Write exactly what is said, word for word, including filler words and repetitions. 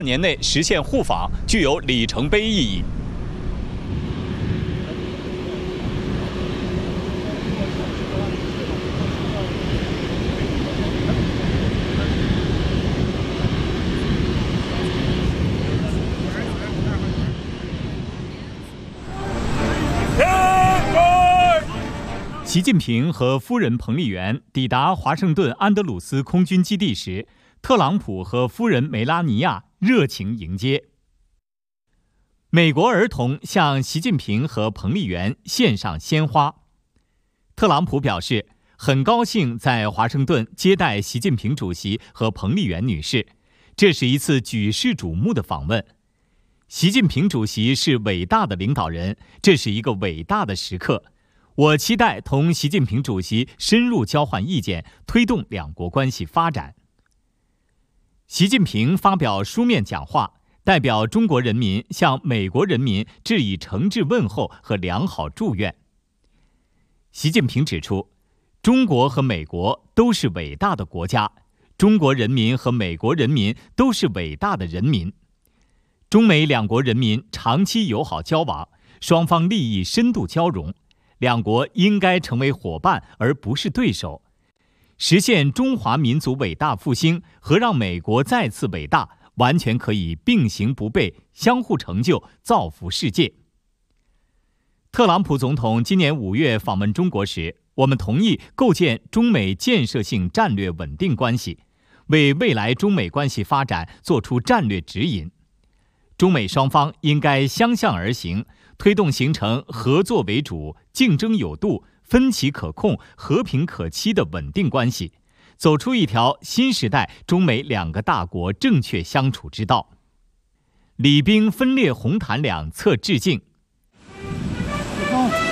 年内实现互访，具有里程碑意义。习近平和夫人彭丽媛抵达华盛顿安德鲁斯空军基地时，特朗普和夫人梅拉尼亚热情迎接。美国儿童向习近平和彭丽媛献上鲜花。特朗普表示，很高兴在华盛顿接待习近平主席和彭丽媛女士，这是一次举世瞩目的访问。习近平主席是伟大的领导人，这是一个伟大的时刻。我期待同习近平主席深入交换意见，推动两国关系发展。习近平发表书面讲话，代表中国人民向美国人民致以诚挚问候和良好祝愿。习近平指出，中国和美国都是伟大的国家，中国人民和美国人民都是伟大的人民。中美两国人民长期友好交往，双方利益深度交融，两国应该成为伙伴而不是对手。实现中华民族伟大复兴和让美国再次伟大，完全可以并行不悖，相互成就，造福世界。特朗普总统今年五月访问中国时，我们同意构建中美建设性战略稳定关系，为未来中美关系发展作出战略指引。中美双方应该相向而行，推动形成合作为主、竞争有度、分歧可控、和平可期的稳定关系，走出一条新时代中美两个大国正确相处之道。礼兵分列红毯两侧致敬。